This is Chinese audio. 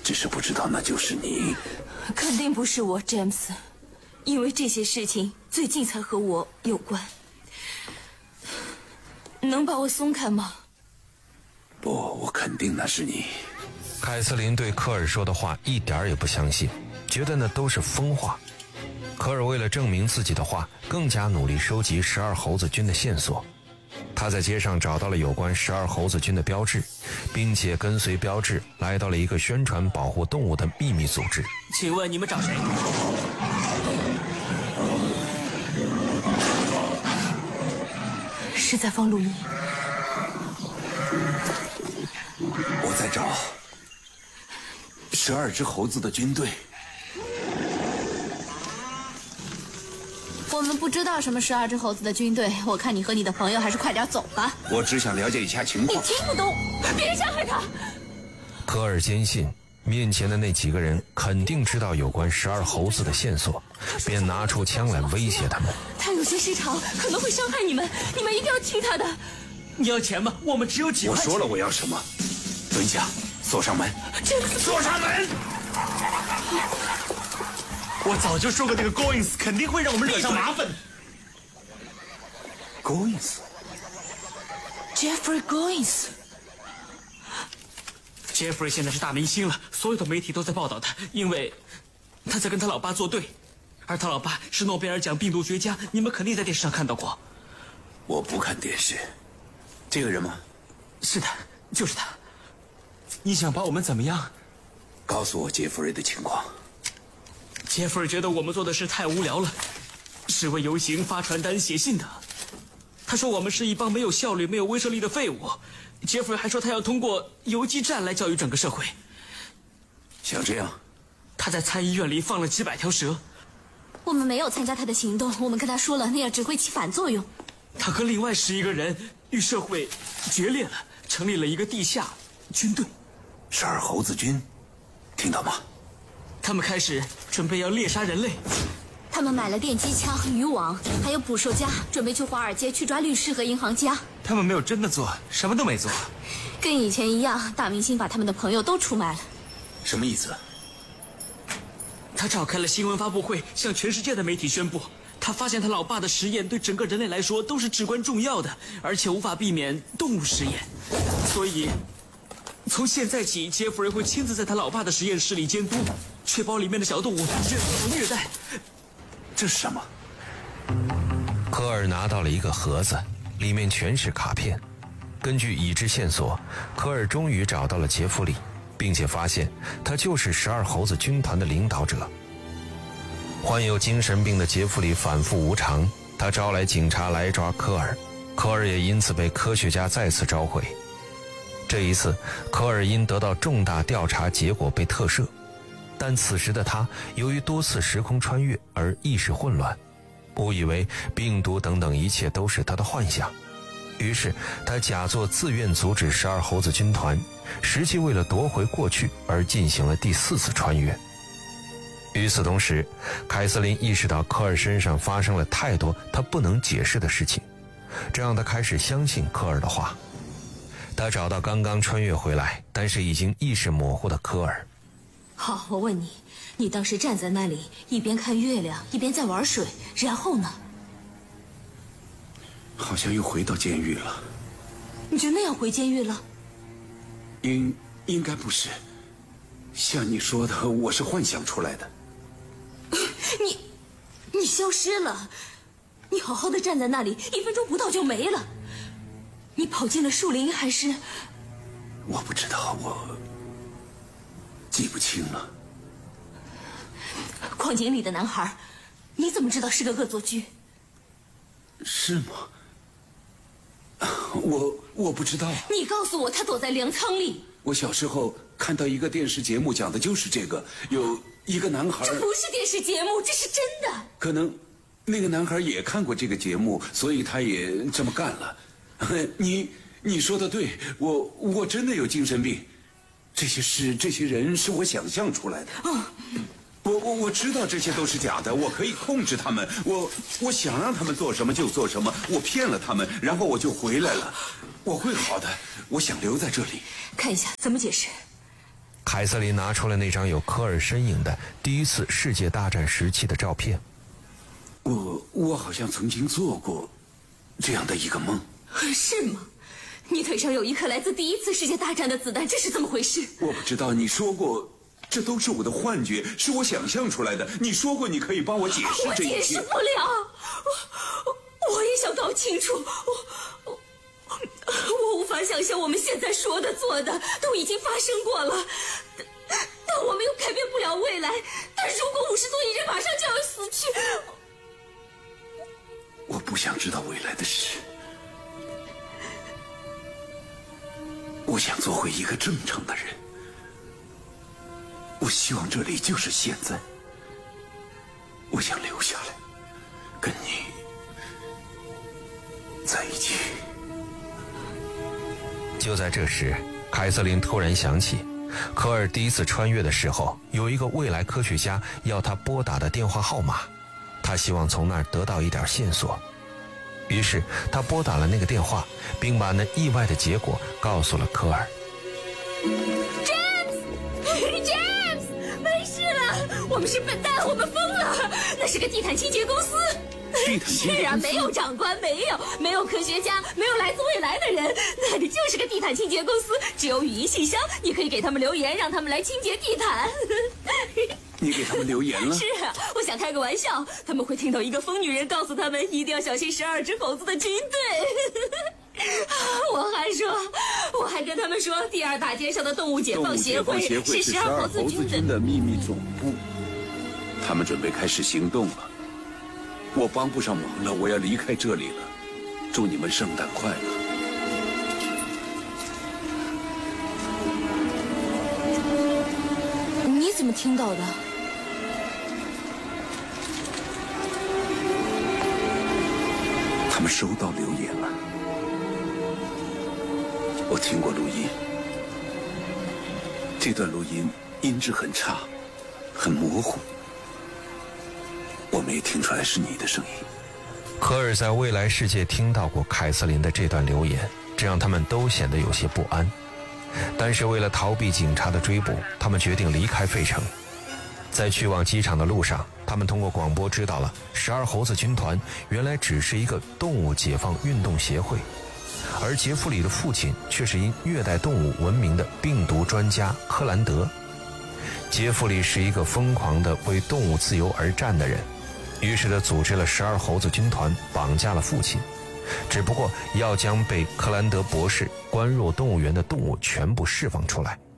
只是不知道那就是你。 肯定不是我，詹姆斯，因为这些事情最近才和我有关。能把我松开吗？ 不，我肯定那是你。 凯瑟琳对科尔说的话一点也不相信，觉得那都是疯话。科尔为了证明自己的话，更加努力收集12猴子军的线索。他在街上找到了有关12猴子军的标志，并且跟随标志来到了一个宣传保护动物的秘密组织。 请问你们找谁？ 是在放录音。 我在找12只猴子的军队。 我们不知道什么12只猴子的军队，我看你和你的朋友还是快点走吧。 我只想了解一下情况。 你听不懂，别伤害他。 科尔坚信面前的那几个人肯定知道有关12猴子的线索，便拿出枪来威胁他们。 他有些失常，可能会伤害你们，你们一定要听他的。 你要钱吗？我们只有几块钱。 我说了我要什么。蹲下，锁上门。锁上门！ 我早就说过，那个 Goins 肯定会让我们惹上麻烦。 Goins？ Jeffrey Goins。 Jeffrey 现在是大明星了，所有的媒体都在报道他，因为他在跟他老爸作对，而他老爸是诺贝尔奖病毒学家，你们肯定在电视上看到过。 我不看电视。这个人吗？ 是的，就是他。你想把我们怎么样？ 告诉我杰弗瑞的情况。 杰弗瑞觉得我们做的事太无聊了，示威游行、发传单、写信的。他说我们是一帮没有效率、没有威慑力的废物。杰弗瑞还说他要通过游击战来教育整个社会。 像这样， 他在参议院里放了几百条蛇。 我们没有参加他的行动，我们跟他说了，那样只会起反作用。 他和另外11个人与社会决裂了，成立了一个地下军队。 12猴子军，听到吗？ 他们开始准备要猎杀人类。 他们买了电击枪、渔网，还有捕兽夹，准备去华尔街去抓律师和银行家。 他们没有真的做，什么都没做。 跟以前一样，大明星把他们的朋友都出卖了。 什么意思？ 他召开了新闻发布会，向全世界的媒体宣布，他发现他老爸的实验对整个人类来说都是至关重要的，而且无法避免动物实验。所以从现在起，杰弗瑞会亲自在他老爸的实验室里监督，确保里面的小动物不受到虐待。 这是什么？ 科尔拿到了一个盒子，里面全是卡片。根据已知线索，科尔终于找到了杰弗里，并且发现他就是12猴子军团的领导者。患有精神病的杰弗里反复无常，他招来警察来抓科尔，科尔也因此被科学家再次召回。这一次，科尔因得到重大调查结果被特赦，但此时的他由于多次时空穿越而意识混乱，误以为病毒等等一切都是他的幻想。于是他假作自愿阻止12猴子军团，实际为了夺回过去而进行了第4次穿越。与此同时，凯瑟琳意识到科尔身上发生了太多他不能解释的事情，这让他开始相信科尔的话。他找到刚刚穿越回来但是已经意识模糊的科尔。 好，我问你，你当时站在那里一边看月亮一边在玩水，然后呢？ 好像又回到监狱了。 你就那样回监狱了？ 应该不是，像你说的，我是幻想出来的。 你消失了，你好好的站在那里，1分钟不到就没了。你跑进了树林还是？ 我不知道，我记不清了。 矿井里的男孩，你怎么知道是个恶作剧？ 是吗？我不知道。 你告诉我他躲在粮仓里。 我小时候看到一个电视节目，讲的就是这个，有一个男孩。 这不是电视节目，这是真的。 可能那个男孩也看过这个节目，所以他也这么干了。你说的对，我真的有精神病，这些事这些人是我想象出来的。我知道这些都是假的，我可以控制他们，我想让他们做什么就做什么，我骗了他们，然后我就回来了，我会好的，我想留在这里。 看一下怎么解释。 凯瑟琳拿出了那张有科尔身影的第一次世界大战时期的照片。 我好像曾经做过这样的一个梦。 是吗？你腿上有一颗来自第一次世界大战的子弹，这是怎么回事？ 我不知道，你说过这都是我的幻觉，是我想象出来的。你说过你可以帮我解释这一切。 我解释不了，我也想搞清楚。我无法想象我们现在说的做的都已经发生过了，但我们又改变不了未来。但如果50多亿人马上就要死去， 我不想知道未来的事，我想做回一个正常的人。我希望这里就是现在，我想留下来跟你在一起。 就在这时，凯瑟琳突然想起，科尔第一次穿越的时候，有一个未来科学家要他拨打的电话号码，他希望从那儿得到一点线索。于是他拨打了那个电话，并把那意外的结果告诉了科尔。 James， 没事了，我们是笨蛋，我们疯了，那是个地毯清洁公司。 地毯清洁公司？ 是啊，没有长官，没有科学家，没有来自未来的人，那里就是个地毯清洁公司，只有语音信箱，你可以给他们留言，让他们来清洁地毯。 你给他们留言了？ 是啊，我想开个玩笑，他们会听到一个疯女人告诉他们一定要小心12只猴子的军队。我还跟他们说，第2大街上的动物解放协会是12猴子军的秘密总部，他们准备开始行动了。我帮不上忙了，我要离开这里了。祝你们圣诞快乐。 你怎么听到的？ 他们收到留言了，我听过录音，这段录音音质很差，很模糊，我没听出来是你的声音。 科尔在未来世界听到过凯瑟琳的这段留言，这让他们都显得有些不安。但是为了逃避警察的追捕，他们决定离开费城。在去往机场的路上，他们通过广播知道了12猴子军团原来只是一个动物解放运动协会，而杰弗里的父亲却是因虐待动物闻名的病毒专家克兰德。杰弗里是一个疯狂的为动物自由而战的人，于是他组织了12猴子军团，绑架了父亲，只不过要将被克兰德博士关入动物园的动物全部释放出来。